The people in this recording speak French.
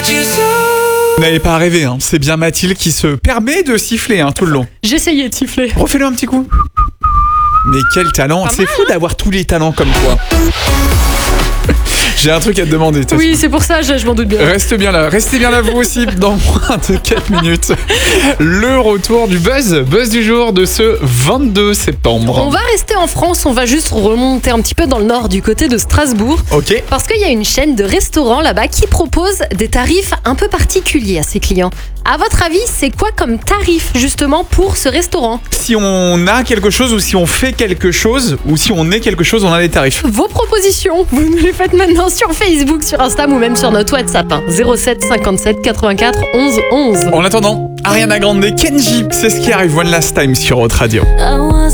Vous n'avez pas rêvé, hein. C'est bien Mathilde qui se permet de siffler tout le long. J'essayais de siffler. Refais-le un petit coup. Mais quel talent. C'est fou d'avoir tous les talents comme toi. J'ai un truc à te demander. Oui, c'est pour ça, je m'en doute bien. Restez bien là vous aussi, dans moins de 4 minutes. Le retour du buzz du jour de ce 22 septembre. On va rester en France, on va juste remonter un petit peu dans le nord, du côté de Strasbourg. Ok. Parce qu'il y a une chaîne de restaurants là-bas qui propose des tarifs un peu particuliers à ses clients. À votre avis, c'est quoi comme tarif justement pour ce restaurant ? Si on a quelque chose ou si on fait quelque chose ou si on est quelque chose, on a des tarifs. Vos propositions, vous nous les faites maintenant sur Facebook, sur Insta ou même sur notre WhatsApp. 07 57 84 11 11. En attendant, Ariana Grande, Kenji, c'est ce qui arrive One Last Time sur Haute Radio.